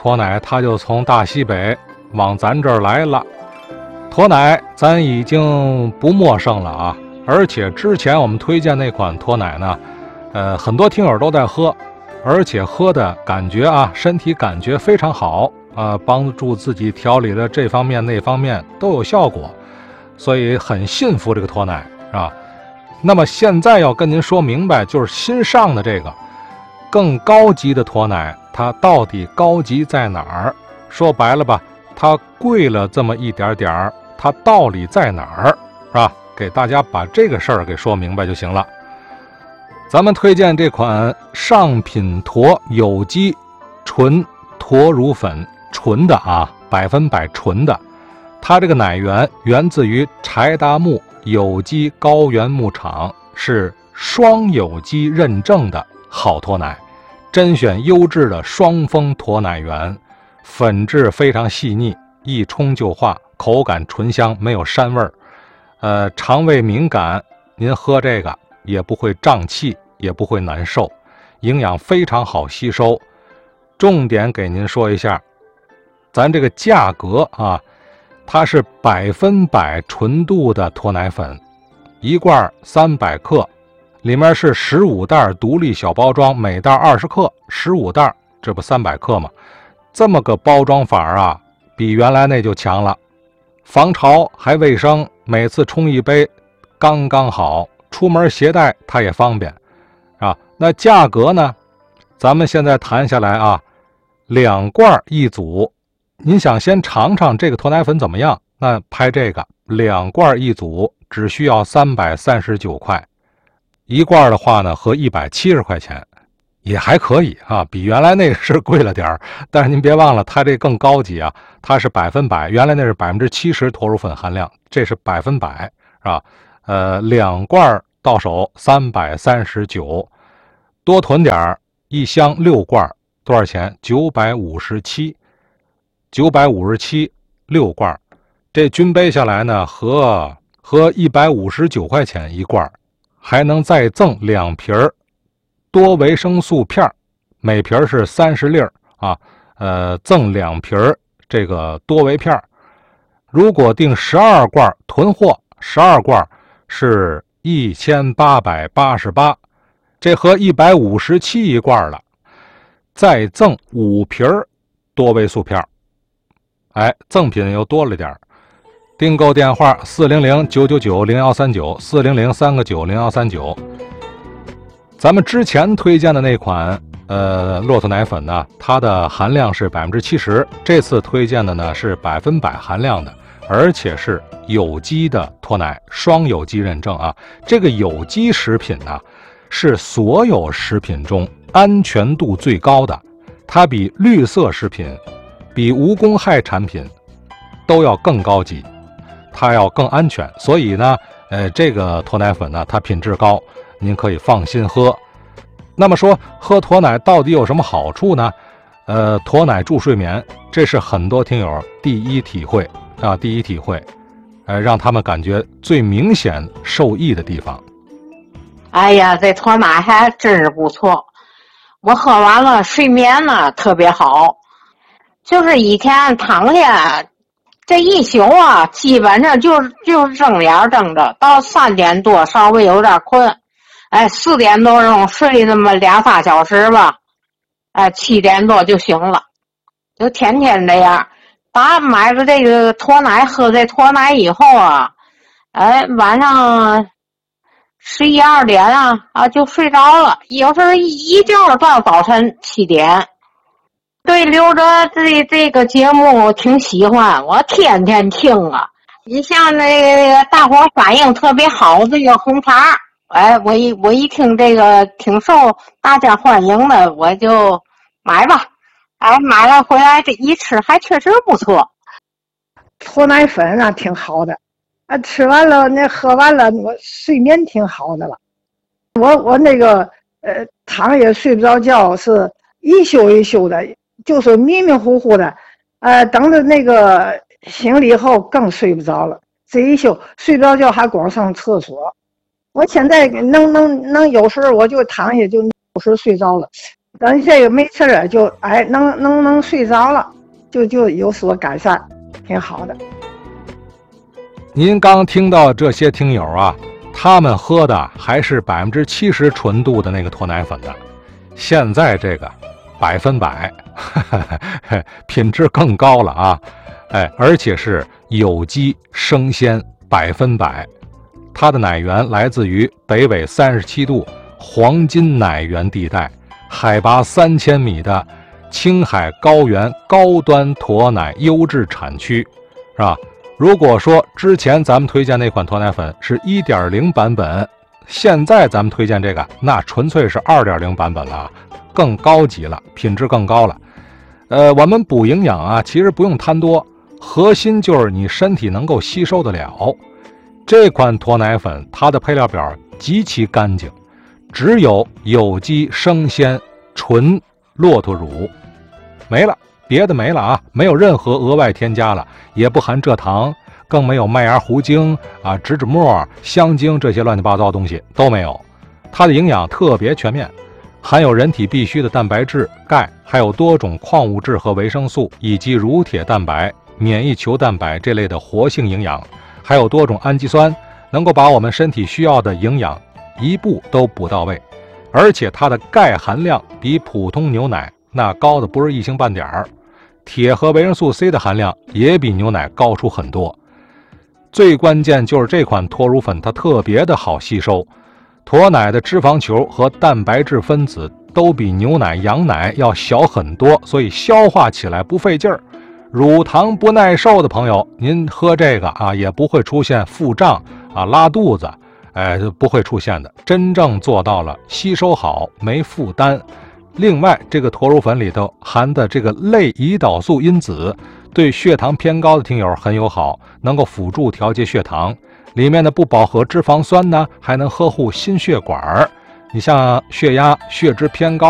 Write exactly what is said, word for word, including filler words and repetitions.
驼奶它就从大西北往咱这儿来了。驼奶咱已经不陌生了啊，而且之前我们推荐那款驼奶呢，呃，很多听友都在喝，而且喝的感觉啊，身体感觉非常好啊、呃，帮助自己调理的这方面那方面都有效果，所以很信服这个驼奶啊。那么现在要跟您说明白，就是新上的这个更高级的驼奶，它到底高级在哪儿？说白了吧，它贵了这么一点点儿，它道理在哪儿？是吧？给大家把这个事儿给说明白就行了。咱们推荐这款上品驼有机纯驼乳粉，纯的啊，百分百纯的。它这个奶源源自于柴达木有机高原牧场，是双有机认证的好驼奶，甄选优质的双峰驼奶源，粉质非常细腻，一冲就化，口感醇香，没有膻味儿。呃，肠胃敏感，您喝这个也不会胀气，也不会难受，营养非常好吸收。重点给您说一下，咱这个价格啊，它是百分百纯度的驼奶粉，一罐三百克，里面是十五袋独立小包装，每袋二十克，十五袋，这不三百克吗？这么个包装法啊，比原来那就强了，防潮还卫生，每次冲一杯刚刚好，出门携带它也方便啊。那价格呢，咱们现在谈下来啊，两罐一组，您想先尝尝这个驼奶粉怎么样？那拍这个两罐一组，只需要三百三十九块，一罐的话呢，合一百七十块钱，也还可以啊，比原来那个是贵了点儿，但是您别忘了，它这更高级啊，它是百分百，原来那是百分之七十驼乳粉含量，这是百分百，是吧？呃，两罐到手三百三十九，多囤点儿，一箱六罐，多少钱？九百五十七。九百五十七六罐，这均杯下来呢，合合一百五十九块钱一罐，还能再赠两瓶多维生素片，每瓶是三十粒啊，呃，赠两瓶这个多维片。如果订十二罐囤货，十二罐是一千八百八十八，这合一百五十七一罐了，再赠五瓶多维素片。哎，赠品又多了点儿。订购电话四零零九九九零幺三九，四零零三个九零幺三九。咱们之前推荐的那款呃骆驼奶粉呢，它的含量是百分之七十，这次推荐的呢是百分百含量的，而且是有机的驼奶，双有机认证啊。这个有机食品呢，是所有食品中安全度最高的，它比绿色食品，比无公害产品都要更高级，它要更安全，所以呢，呃，这个驼奶粉呢，它品质高，您可以放心喝。那么说，喝驼奶到底有什么好处呢？呃，驼奶助睡眠，这是很多听友第一体会啊，第一体会，呃，让他们感觉最明显受益的地方。 哎呀，这驼奶还真是不错，我喝完了睡眠呢特别好。就是一天躺下，这一宿啊，基本上就是就是睁眼睁着，到三点多稍微有点困，哎，四点多钟睡那么俩仨小时吧，哎，七点多就醒了，就天天这样。打买了这个驼奶，喝这驼奶以后啊，哎，晚上十一二点啊啊就睡着了，有时候一觉到早晨七点。对刘哲这这个节目挺喜欢，我天天听啊。你像那个大伙反应特别好这个红茶，哎，我一我一听这个挺受大家欢迎的，我就买吧。哎，买了回来这一吃还确实不错。 驼奶粉啊挺好的，啊吃完了那喝完了我睡眠挺好的了。我我那个呃躺也睡不着觉，是一宿一宿的。就是迷迷糊糊的，呃，等着那个醒了以后更睡不着了。这一宿睡不着觉还光上厕所。我现在能能能有时我就躺下就有时睡着了， 等这个没吃了就哎能能能睡着了，就就有所改善，挺好的。 您刚听到这些听友啊，他们喝的还是百分之七十纯度的那个脱奶粉的，现在这个百分百呵呵品质更高了啊，哎，而且是有机生鲜百分百，它的奶源来自于北纬三十七度黄金奶源地带，海拔三千米的青海高原高端驼奶优质产区，是吧？如果说之前咱们推荐那款驼奶粉是 一点零 版本，现在咱们推荐这个那纯粹是 二点零 版本了，更高级了，品质更高了。呃，我们补营养啊，其实不用贪多，核心就是你身体能够吸收得了。这款驼奶粉它的配料表极其干净，只有有机生鲜纯骆驼乳，没了，别的没了啊，没有任何额外添加了，也不含蔗糖，更没有麦芽糊精啊、植脂末、香精这些乱七八糟的东西都没有。它的营养特别全面，含有人体必需的蛋白质、钙，还有多种矿物质和维生素，以及乳铁蛋白、免疫球蛋白这类的活性营养，还有多种氨基酸，能够把我们身体需要的营养一步都补到位。而且它的钙含量比普通牛奶那高的不是一星半点儿，铁和维生素 C 的含量也比牛奶高出很多。最关键就是这款脱乳粉它特别的好吸收，驼奶的脂肪球和蛋白质分子都比牛奶、羊奶要小很多，所以消化起来不费劲儿。乳糖不耐受的朋友，您喝这个啊，也不会出现腹胀啊、拉肚子，哎，不会出现的。真正做到了吸收好，没负担。另外，这个脱乳粉里头含的这个类胰岛素因子，对血糖偏高的听友很友好，能够辅助调节血糖。里面的不饱和脂肪酸呢，还能呵护心血管。你像血压、血脂偏高